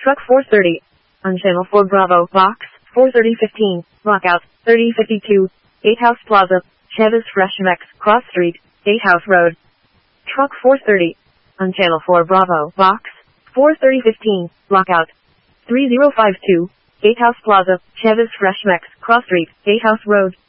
Truck 430. On Channel 4 Bravo, Box 43015, Lockout 3052, Gatehouse Plaza, Chavez Fresh Mex, Cross Street, Gatehouse Road. Truck 430. On Channel 4 Bravo, Box 43015, Lockout 3052, Gatehouse Plaza, Chavez Fresh Mex, Cross Street, Gatehouse Road.